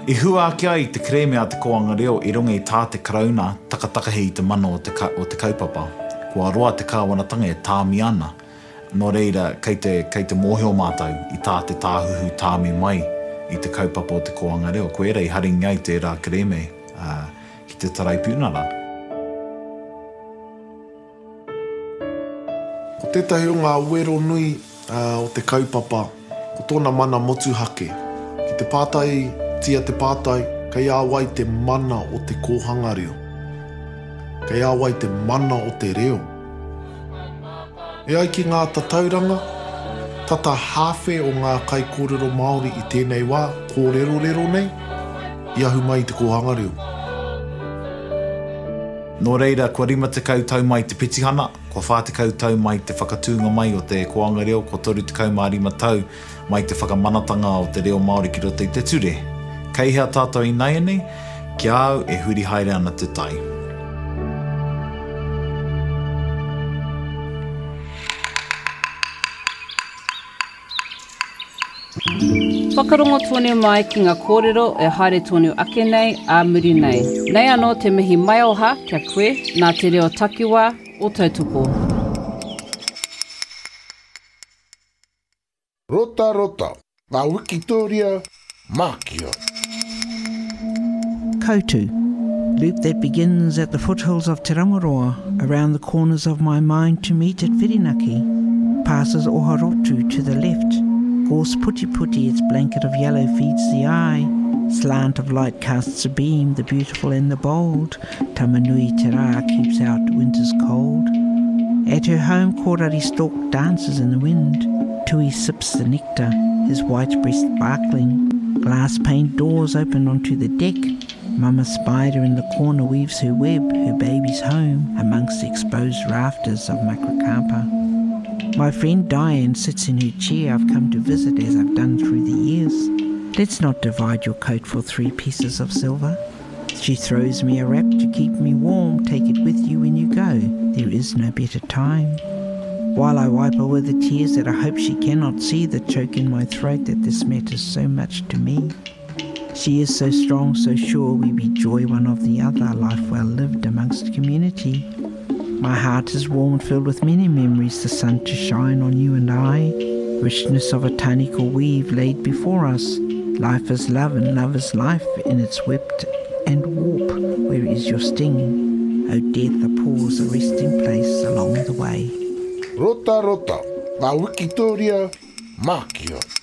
I hua ake ai te kreme a te koanga reo I runga I tā te karauna takataka hei te mana o te kaupapa. Kua roa te kāwanatanga e tāmi ana. Nō reira, kei te mōhio mātou I tā te tāhuhu tāmi mai I te kaupapa o te koanga reo. Ko era I haringa ai te rā kreme ki te tarai pūnara. Ko tētahi o ngā uero nui o te kaupapa, ko tōna mana motu hake. Ki te pātai, tia te pātai, kei āwai te mana o te kōhanga reo. Kei āwai te mana o te reo. E ai ki ngā tatauranga, tata hawhe o ngā kai kōrero Māori I tēnei wā, kōrero nei, I ahu mai te kōhanga reo. Nō reira, kua rima te kautau mai te pitihana, kua whā te kautau mai te whakatūnga mai o te koanga reo, kua toru te kaumārima tau mai te whakamanatanga o te reo Māori ki roto I te ture. Kei hea tātou I nei nei, ki au e huri haere ana te tai. Whakarongo tōne mai ki ngā kōrero e haere tōne ake nei a muri nei. Nei anō te mihi mai oha kia koe nā te reo takiwa o tautoko. Rota rota, ngā Wikitoria Mākia. Koutu, loop that begins at the foothills of Te Rangaroa, around the corners of my mind to meet at Whirinaki, passes Oharotu to the left. Gorse puti puti, its blanket of yellow feeds the eye. Slant of light casts a beam, the beautiful and the bold. Tamanui Te Rā keeps out winter's cold. At her home, Korari Stork dances in the wind. Tui sips the nectar, his white breast sparkling. Glass-paned doors open onto the deck. Mama Spider in the corner weaves her web, her baby's home, amongst the exposed rafters of Makrakapa. My friend Diane sits in her chair I've come to visit as I've done through the years. Let's not divide your coat for 3 pieces of silver. She throws me a wrap to keep me warm. Take it with you when you go. There is no better time. While I wipe away the tears that I hope she cannot see that choke in my throat that this matters so much to me. She is so strong, so sure we be joy one of the other, life well lived amongst community. My heart is warm and filled with many memories, the sun to shine on you and I. Richness of a taniko weave laid before us. Life is love and love is life in its whipped and warp. Where is your sting? O death, a pause, a resting place along the way. Rota rota, ngā Wikitoria Mākia.